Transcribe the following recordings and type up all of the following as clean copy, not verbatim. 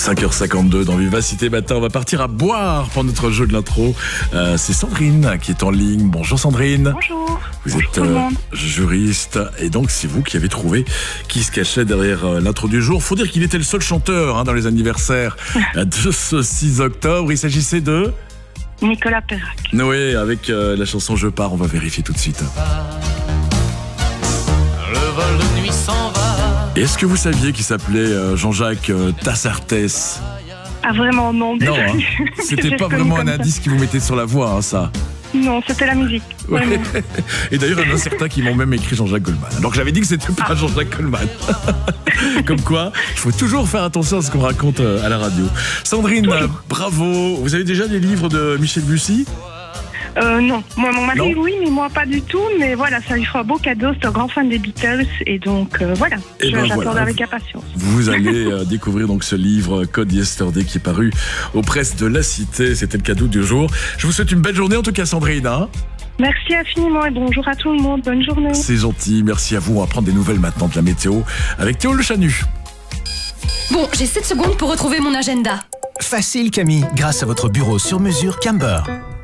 5h52 dans Vivacité Matin, on va partir à boire pour notre jeu de l'intro. C'est Sandrine qui est en ligne. Bonjour Sandrine. Bonjour. Vous êtes juriste et donc c'est vous qui avez trouvé qui se cachait derrière l'intro du jour. Faut dire qu'il était le seul chanteur dans les anniversaires de ce 6 octobre. Il s'agissait de Nicolas Perrac. Noé avec la chanson Je pars, on va vérifier tout de suite. Le vol de nuit s'en va. Et est-ce que vous saviez qu'il s'appelait Jean-Jacques Tassartès? Ah vraiment non. Non, hein. C'était pas vraiment un indice qui vous mettait sur la voie, hein, ça. Non, c'était la musique. Ouais. Et d'ailleurs, il y en a certains qui m'ont même écrit Jean-Jacques Goldman. Alors que j'avais dit que c'était pas Jean-Jacques Goldman. Comme quoi, il faut toujours faire attention à ce qu'on raconte à la radio. Sandrine, bravo. Vous avez déjà des livres de Michel Bussy? Non, moi mon mari Non. oui, mais moi pas du tout. Mais voilà, ça lui fera un beau cadeau. C'est un grand fan des Beatles et donc voilà. Et ben J'attends voilà. avec impatience. Vous allez découvrir donc ce livre Code Yesterday qui est paru aux presses de La Cité. C'était le cadeau du jour. Je vous souhaite une belle journée en tout cas, Sandrine. Hein. Merci infiniment et bonjour à tout le monde. Bonne journée. C'est gentil, merci à vous. On va prendre des nouvelles maintenant de la météo avec Théo Le Chanu. Bon, j'ai 7 secondes pour retrouver mon agenda. Facile Camille, grâce à votre bureau sur mesure Camber.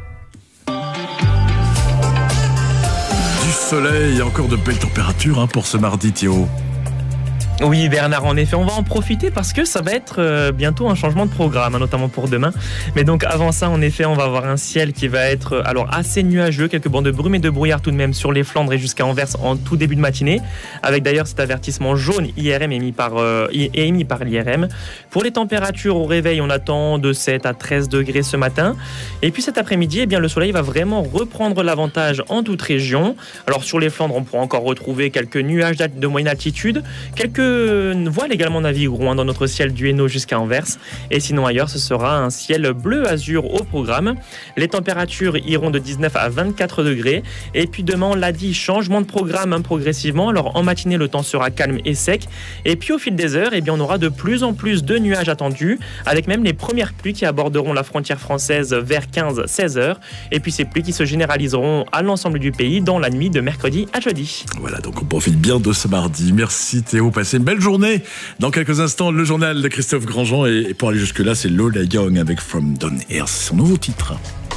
Du soleil et encore de belles températures pour ce mardi, Théo. Oui Bernard, en effet, on va en profiter parce que ça va être bientôt un changement de programme, notamment pour demain. Mais donc avant ça, en effet, on va avoir un ciel qui va être alors assez nuageux, quelques bancs de brume et de brouillard tout de même sur les Flandres et jusqu'à Anvers en tout début de matinée, avec d'ailleurs cet avertissement jaune IRM émis par l'IRM. Pour les températures au réveil, on attend de 7 à 13 degrés ce matin. Et puis cet après-midi, eh bien, le soleil va vraiment reprendre l'avantage en toute région. Alors sur les Flandres, on pourra encore retrouver quelques nuages de moyenne altitude, quelques voiles également navigueront dans notre ciel du Hainaut jusqu'à Anvers. Et sinon ailleurs, ce sera un ciel bleu-azur au programme. Les températures iront de 19 à 24 degrés. Et puis demain, on l'a dit, changement de programme progressivement. Alors en matinée, le temps sera calme et sec. Et puis au fil des heures, eh bien, on aura de plus en plus de nuages attendus, avec même les premières pluies qui aborderont la frontière française vers 15-16 heures. Et puis ces pluies qui se généraliseront à l'ensemble du pays dans la nuit de mercredi à jeudi. Voilà, donc on profite bien de ce mardi. Merci Théo, passez une belle journée. Dans quelques instants, le journal de Christophe Grandjean. Et pour aller jusque-là, c'est Lola Young avec From Down Here, c'est son nouveau titre.